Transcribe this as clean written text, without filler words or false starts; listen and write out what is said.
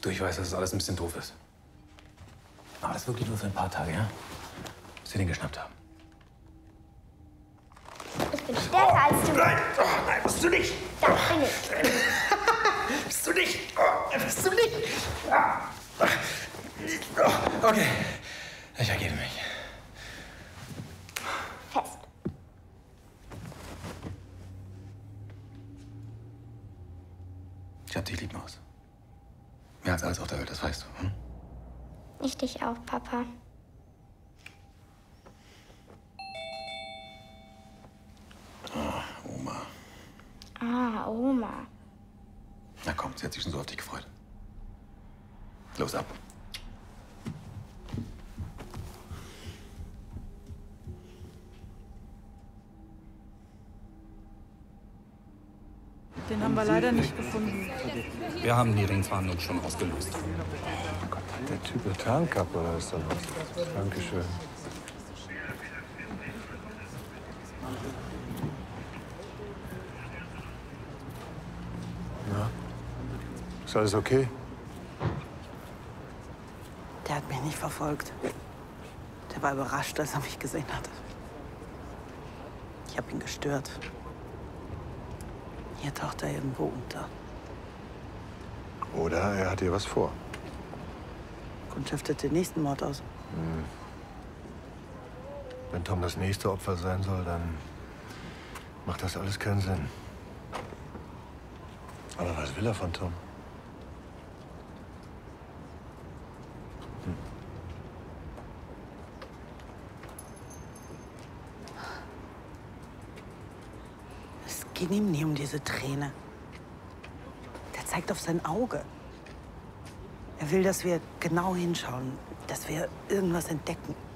Du, ich weiß, dass es alles ein bisschen doof ist. Aber das ist wirklich nur für ein paar Tage, ja? Bis wir den geschnappt haben. Ich bin stärker als du. Nein! Oh, nein, bist du nicht! Da bin ich. Bist du nicht! Oh, bist du nicht! Okay, ich ergebe mich. Fest. Ich hab dich lieb, Maus. Mehr als alles auf der Welt, das weißt du. Hm? Ich dich auch, Papa. Oma. Ah, Oma. Na komm, sie hat sich schon so auf dich gefreut. Los ab. Den haben wir leider nicht gefunden. Wir haben die Ringfahndung schon ausgelöst. Der Typ mit Tarnkappe, oder ist da was? Dankeschön. Na, ist alles okay? Der hat mich nicht verfolgt. Der war überrascht, als er mich gesehen hat. Ich habe ihn gestört. Hier taucht er irgendwo unter. Oder er hat dir was vor. Kundschaftet den nächsten Mord aus. Wenn Tom das nächste Opfer sein soll, dann macht das alles keinen Sinn. Aber was will er von Tom? Es geht ihm nie um diese Träne. Der zeigt auf sein Auge. Er will, dass wir genau hinschauen, dass wir irgendwas entdecken.